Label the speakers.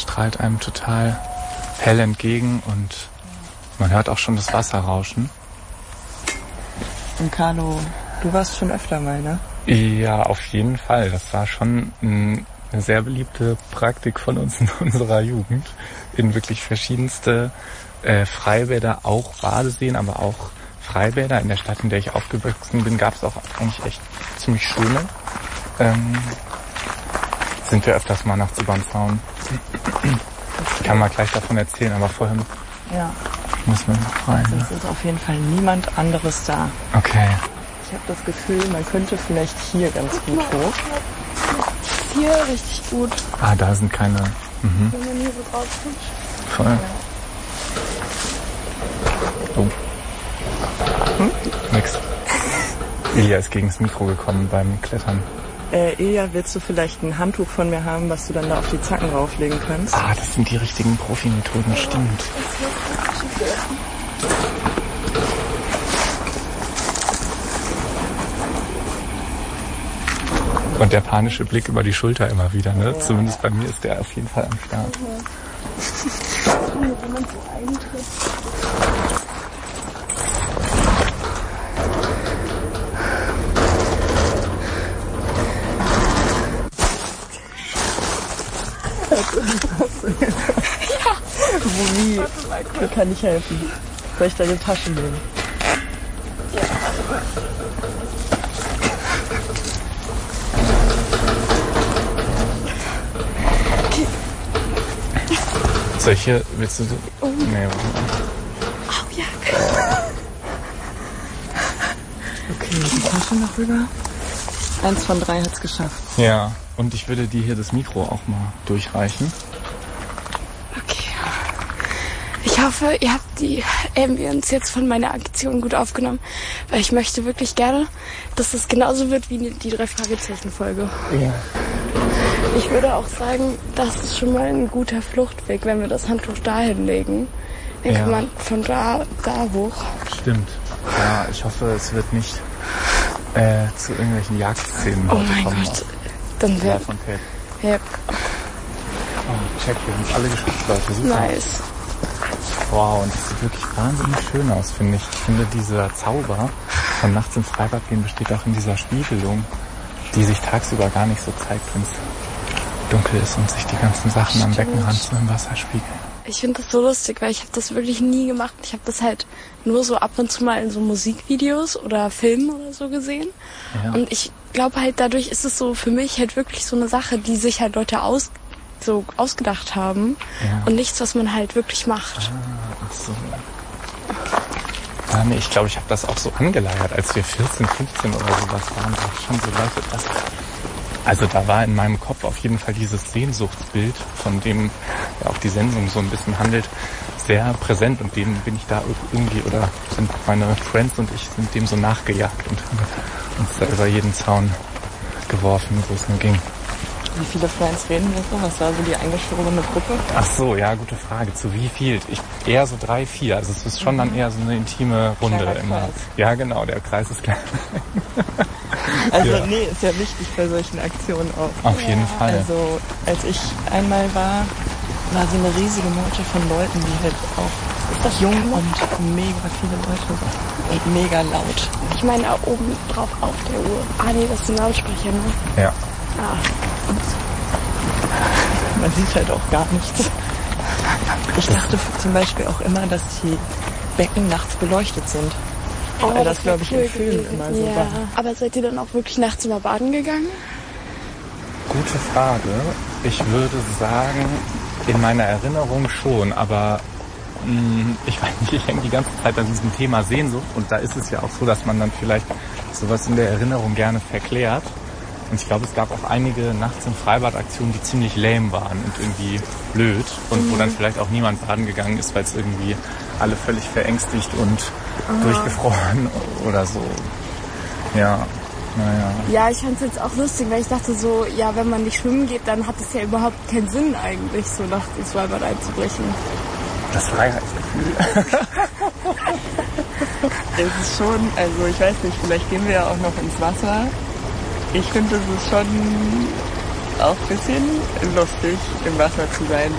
Speaker 1: strahlt einem total hell entgegen und man hört auch schon das Wasser rauschen.
Speaker 2: Und Carlo, du warst schon öfter mal, ne?
Speaker 1: Ja, auf jeden Fall. Das war schon eine sehr beliebte Praktik von uns in unserer Jugend. In wirklich verschiedenste Freibäder, auch Badeseen, aber auch Freibäder. In der Stadt, in der ich aufgewachsen bin, gab es auch eigentlich echt ziemlich schöne. Sind wir öfters mal nachts über den Zaun. Ich kann mal gleich davon erzählen, aber vorher müssen wir noch rein.
Speaker 2: Also es ist auf jeden Fall niemand anderes da.
Speaker 1: Okay.
Speaker 2: Ich habe das Gefühl, man könnte vielleicht hier ganz gut hoch.
Speaker 3: Hier richtig gut.
Speaker 1: Ah, da sind keine...
Speaker 3: Wenn man hier so drauf guckt.
Speaker 1: Voll. Oh. Nix. Ilja ist gegen das Mikro gekommen beim Klettern.
Speaker 2: Ilja, willst du vielleicht ein Handtuch von mir haben, was du dann da auf die Zacken rauflegen kannst?
Speaker 1: Ah, das sind die richtigen Profi-Methoden, stimmt. Und der panische Blick über die Schulter immer wieder, ne? Ja. Zumindest bei mir ist der auf jeden Fall am Start.
Speaker 3: Wenn man so eintritt.
Speaker 2: Wie kann ich helfen? Soll ich deine Tasche nehmen?
Speaker 3: Ja.
Speaker 1: Solche, willst du so?
Speaker 3: Oh.
Speaker 1: Nee, warte mal.
Speaker 3: Oh ja.
Speaker 2: Okay, die Tasche noch rüber. 1 von 3 hat's geschafft.
Speaker 1: Ja, und ich würde dir hier das Mikro auch mal durchreichen.
Speaker 3: Okay. Ich hoffe, ihr habt die Ambience jetzt von meiner Aktion gut aufgenommen, weil ich möchte wirklich gerne, dass es genauso wird wie die 3-Fragezeichen-Folge.
Speaker 2: Ja.
Speaker 3: Ich würde auch sagen, das ist schon mal ein guter Fluchtweg, wenn wir das Handtuch da hinlegen. Dann kann man von da hoch.
Speaker 1: Stimmt. Ja, ich hoffe, es wird nicht zu irgendwelchen Jagdszenen
Speaker 3: Oh mein
Speaker 1: kommen.
Speaker 3: Gott. Dann wäre...
Speaker 1: Von Ted.
Speaker 3: Ja.
Speaker 1: Oh, check, wir sind alle geschützt, Leute. Super.
Speaker 3: Nice.
Speaker 1: Wow, und das sieht wirklich wahnsinnig schön aus, finde ich. Ich finde, dieser Zauber von nachts ins Freibad gehen besteht auch in dieser Spiegelung, die sich tagsüber gar nicht so zeigt, wenn es dunkel ist und sich die ganzen Sachen am Beckenrand so im Wasser spiegeln.
Speaker 3: Ich finde das so lustig, weil ich habe das wirklich nie gemacht. Ich habe das halt nur so ab und zu mal in so Musikvideos oder Filmen oder so gesehen. Ja. Und ich glaube halt, dadurch ist es so für mich halt wirklich so eine Sache, die sich halt Leute ausgedacht haben und nichts, was man halt wirklich macht.
Speaker 1: Ach so. Nee, ich glaube, ich habe das auch so angeleiert, als wir 14, 15 oder sowas waren. Da schon so Leute, also da war in meinem Kopf auf jeden Fall dieses Sehnsuchtsbild, von dem ja auch die Sendung so ein bisschen handelt, sehr präsent. Und dem bin ich da irgendwie, oder sind meine Friends und ich sind dem so nachgejagt und haben uns da über jeden Zaun geworfen, wo es nur ging.
Speaker 2: Wie viele Friends reden wir so? Was war so die eingeschworene Gruppe?
Speaker 1: Ach so, ja, gute Frage. Zu wie viel? Eher so 3, 4. Also es ist schon dann eher so eine intime Runde immer. Ja, genau, der Kreis ist klein.
Speaker 2: Also nee, ist ja wichtig bei solchen Aktionen auch.
Speaker 1: Auf jeden Fall.
Speaker 2: Also als ich einmal war so eine riesige Meute von Leuten, die halt auch jung und mega viele Leute und mega laut.
Speaker 3: Ich meine auch oben drauf auf der Uhr. Ah nee, das ist ein Lautsprecher, ne?
Speaker 1: Ja.
Speaker 3: Ah.
Speaker 2: Man sieht halt auch gar nichts. Ich dachte zum Beispiel auch immer, dass die Becken nachts beleuchtet sind. Weil das glaube ich, im Film immer so war.
Speaker 3: Aber seid ihr dann auch wirklich nachts immer baden gegangen?
Speaker 1: Gute Frage. Ich würde sagen, in meiner Erinnerung schon, aber ich weiß nicht, ich hänge die ganze Zeit an diesem Thema Sehnsucht und da ist es ja auch so, dass man dann vielleicht sowas in der Erinnerung gerne verklärt. Und ich glaube, es gab auch einige nachts im Freibad-Aktionen, die ziemlich lame waren und irgendwie blöd und wo dann vielleicht auch niemand baden gegangen ist, weil es irgendwie alle völlig verängstigt und durchgefroren oder so. Ja, naja.
Speaker 3: Ja, ich fand es jetzt auch lustig, weil ich dachte so, ja, wenn man nicht schwimmen geht, dann hat es ja überhaupt keinen Sinn eigentlich, so nachts ins Freibad einzubrechen.
Speaker 1: Das Freiheitsgefühl.
Speaker 2: Es ist schon, also ich weiß nicht, vielleicht gehen wir ja auch noch ins Wasser. Ich finde, es ist schon auch ein bisschen lustig, im Wasser zu sein.